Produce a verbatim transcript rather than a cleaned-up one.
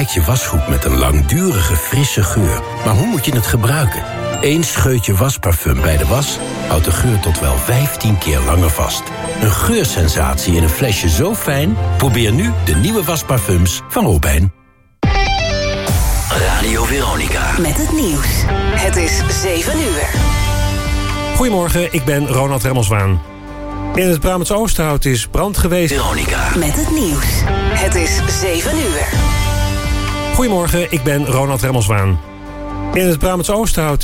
lijkt je wasgoed met een langdurige, frisse geur. Maar hoe moet je het gebruiken? Eén scheutje wasparfum bij de was houdt de geur tot wel vijftien keer langer vast. Een geursensatie in een flesje zo fijn? Probeer nu de nieuwe wasparfums van Robijn. Radio Veronica. Met het nieuws. Het is zeven uur. Goedemorgen, ik ben Ronald Remmelswaan. In het Brabants Oosterhout is brand geweest. Veronica. Met het nieuws. Het is zeven uur. Goedemorgen, ik ben Ronald Remmelswaan. In het Brabants Oosterhout